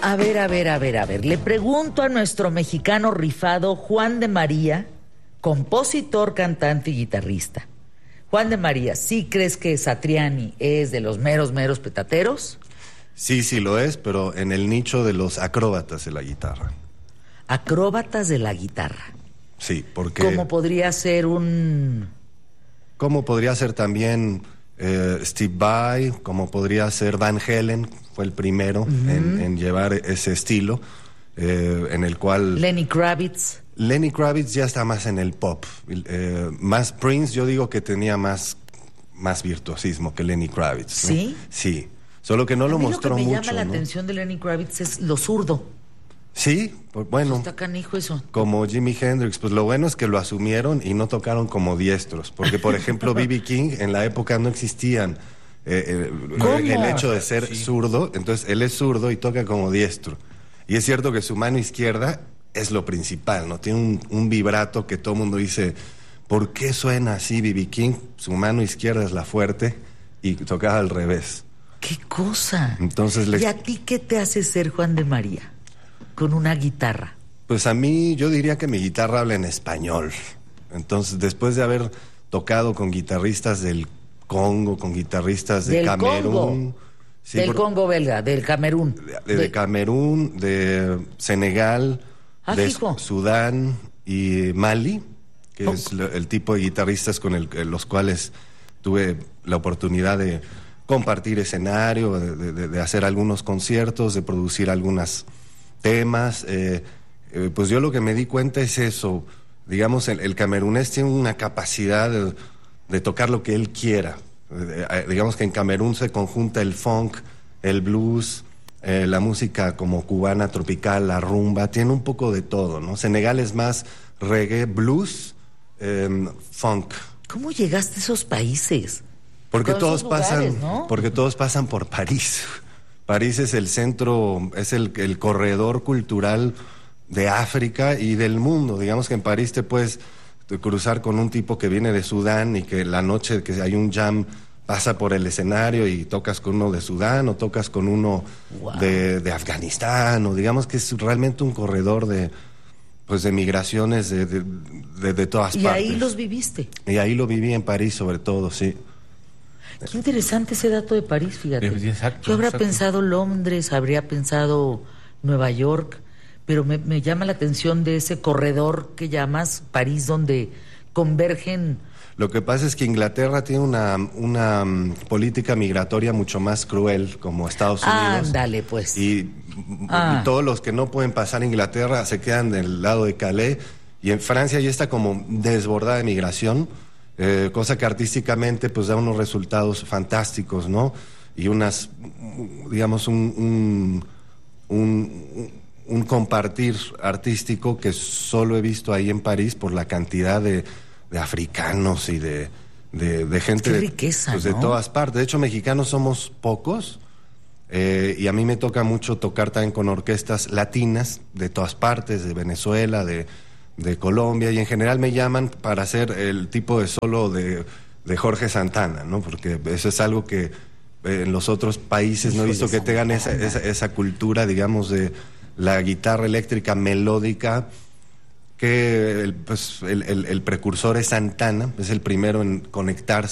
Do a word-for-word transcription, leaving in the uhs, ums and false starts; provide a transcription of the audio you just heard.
A ver, a ver, a ver, a ver. Le pregunto a nuestro mexicano rifado Juan de María, compositor, cantante y guitarrista. Juan de María, ¿sí crees que Satriani es de los meros, meros petateros? Sí, sí lo es, pero en el nicho de los acróbatas de la guitarra. Acróbatas de la guitarra. Sí, porque... ¿Cómo podría ser un...? Como podría ser también eh, Steve Vai, como podría ser Van Halen, fue el primero uh-huh. en, en llevar ese estilo, eh, en el cual... Lenny Kravitz. Lenny Kravitz ya está más en el pop. Eh, más Prince, yo digo que tenía más, más virtuosismo que Lenny Kravitz. ¿Sí? ¿No? Sí. Solo que no a lo mí mostró mucho. Lo que me llama la ¿no? atención de Lenny Kravitz es lo zurdo. Sí, pues bueno. Está canijo eso. Como Jimi Hendrix, pues lo bueno es que lo asumieron y no tocaron como diestros. Porque, por ejemplo, B B King en la época no existían eh, eh, el hecho de ser sí. zurdo. Entonces él es zurdo y toca como diestro. Y es cierto que su mano izquierda es lo principal, ¿no? Tiene un, un vibrato que todo el mundo dice, ¿por qué suena así B B King? Su mano izquierda es la fuerte y tocaba al revés. ¡Qué cosa! Entonces, ¿Y a ti qué te hace ser Juan de María con una guitarra? Pues a mí yo diría que mi guitarra habla en español. Entonces, después de haber tocado con guitarristas del Congo, con guitarristas de del Camerún... Congo. Sí, del por, Congo belga, del Camerún. De, de, de Camerún, de Senegal, ah, de hijo. Sudán y Mali, que oh. es el, el tipo de guitarristas con el, los cuales tuve la oportunidad de compartir escenario, de, de, de hacer algunos conciertos, de producir algunos temas. Eh, eh, pues yo lo que me di cuenta es eso. Digamos, el, el camerunés tiene una capacidad de, de tocar lo que él quiera. Eh, digamos que en Camerún se conjunta el funk, el blues, eh, la música como cubana, tropical, la rumba, tiene un poco de todo, ¿no? Senegal es más reggae, blues, eh, funk. ¿Cómo llegaste a esos países? Porque todos lugares, pasan, ¿no? porque todos pasan por París. París es el centro, es el, el corredor cultural de África y del mundo. Digamos que en París te puedes cruzar con un tipo que viene de Sudán y que la noche que hay un jam pasa por el escenario y tocas con uno de Sudán o tocas con uno wow. de, de Afganistán, o digamos que es realmente un corredor de pues de migraciones de, de, de, de todas ¿Y partes. ¿Y ahí los viviste? Y ahí lo viví en París sobre todo, sí. Qué interesante ese dato de París, fíjate. Exacto, Yo habría exacto. pensado Londres, habría pensado Nueva York, pero me, me llama la atención de ese corredor que llamas París, donde convergen. Lo que pasa es que Inglaterra tiene una, una um, política migratoria mucho más cruel, como Estados Unidos. Ándale, pues. Y, ah. y todos los que no pueden pasar a Inglaterra se quedan del lado de Calais. Y en Francia ya está como desbordada de migración. Eh, cosa que artísticamente pues da unos resultados fantásticos, ¿no? Y unas, digamos, un, un, un, un compartir artístico que solo he visto ahí en París por la cantidad de, de africanos y de, de, de gente Qué riqueza, pues, ¿no? de todas partes. De hecho, mexicanos somos pocos, eh, y a mí me toca mucho tocar también con orquestas latinas de todas partes, de Venezuela, de de Colombia, y en general me llaman para hacer el tipo de solo de, de Jorge Santana, ¿no? Porque eso es algo que eh, en los otros países no he visto que tengan esa, esa, esa cultura, digamos, de la guitarra eléctrica melódica, que el, pues, el, el, el precursor es Santana, es el primero en conectarse